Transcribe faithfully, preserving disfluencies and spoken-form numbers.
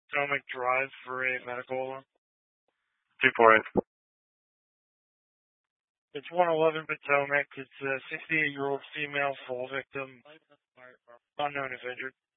Potomac Drive for a medical alarm. two four eight. It's one eleven Potomac. It's a sixty-eight-year-old female fall victim, unknown if injured.